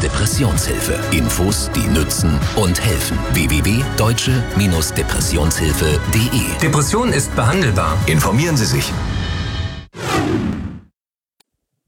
Depressionshilfe. Infos, die nützen und helfen. www.deutsche-depressionshilfe.de. Depression ist behandelbar. Informieren Sie sich.